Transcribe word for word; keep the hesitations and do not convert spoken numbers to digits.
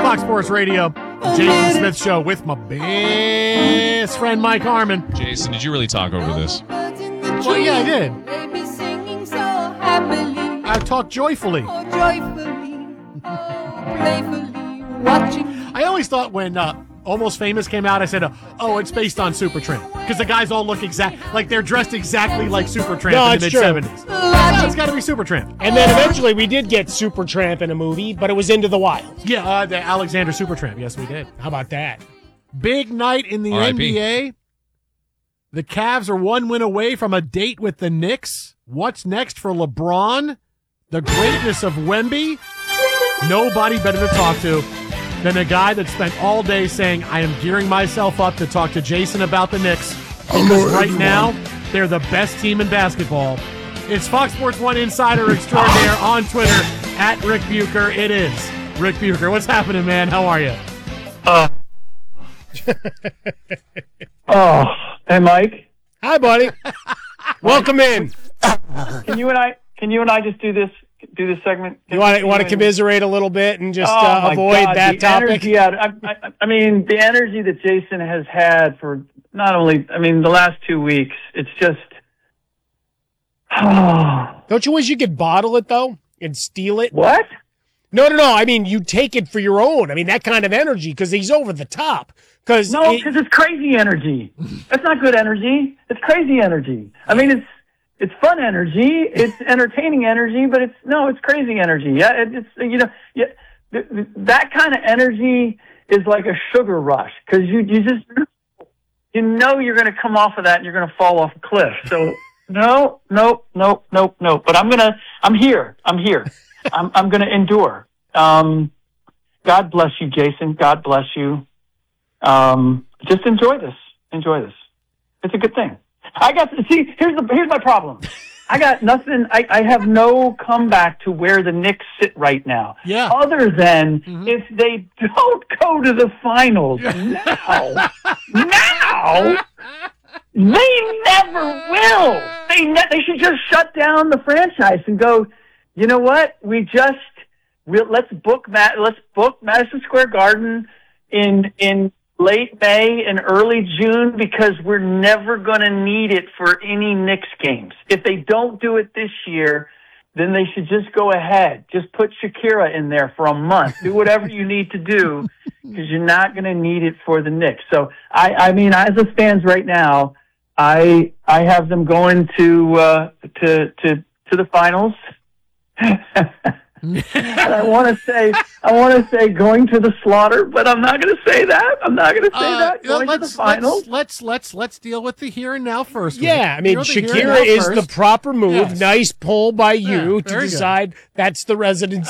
Fox Sports Radio, Jason Smith Show with my best friend Mike Harmon. Jason, did you really talk over this? Well, yeah, I did. I talked joyfully. I always thought when uh, Almost Famous came out, I said, uh, oh, it's based on Supertramp. Because the guys all look exact, like they're dressed exactly like Supertramp No, in the it's true. mid-seventies. No, it's got to be Supertramp. And then eventually we did get Supertramp in a movie, but it was Into the Wild. Yeah, uh, the Alexander Supertramp. Yes, we did. How about that? Big night in the R I P N B A. The Cavs are one win away from a date with the Knicks. What's next for LeBron? The greatness of Wemby? Nobody better to talk to than a guy that spent all day saying, I am gearing myself up to talk to Jason about the Knicks because right now they're the best team in basketball. It's Fox Sports one Insider Extraordinaire on Twitter at Rick Bucher. It is Rick Bucher. What's happening, man? How are you? Uh, oh, hey, Mike. Hi, buddy. Welcome in. Can you and I? Can you and I just do this? Do this segment? You want to want to commiserate a little bit and just oh uh, my avoid God, that the topic? Energy out, I, I, I mean, the energy that Jason has had for not only, I mean, the last two weeks. It's just. Oh. Don't you wish you could bottle it though and steal it? What? No, no, no. I mean, you take it for your own. I mean, that kind of energy because he's over the top. Cause no, it, because it's crazy energy. That's not good energy. It's crazy energy. I mean, it's. It's fun energy. It's entertaining energy, but it's no, it's crazy energy. Yeah, it, it's you know, yeah, th- th- that kind of energy is like a sugar rush because you you just you know you're going to come off of that and you're going to fall off a cliff. So no, no, no, no, no. But I'm gonna, I'm here. I'm here. I'm I'm going to endure. Um, God bless you, Jason. God bless you. Um, just enjoy this. Enjoy this. It's a good thing. I got to see. Here's the here's my problem. I got nothing. I, I have no comeback to where the Knicks sit right now. Yeah. Other than Mm-hmm. if they don't go to the finals now, now they never will. They ne- they should just shut down the franchise and go. You know what? We just we'll, let's book Matt. Let's book Madison Square Garden in in. late May and early June because we're never going to need it for any Knicks games. If they don't do it this year, then they should just go ahead. Just put Shakira in there for a month. Do whatever you need to do because you're not going to need it for the Knicks. So, I, I mean, as it stands right now, I I have them going to uh, to to to the finals. And I want to say, I want to say going to the slaughter, but I'm not going to say that. I'm not going to say Uh, that. Going let's, to the finals. let's let's let's let's deal with the here and now first. Yeah, I mean, Deal with the here and Shakira now is first. the proper move. Yes. Nice pull by Yeah, you to very good. decide that's the residency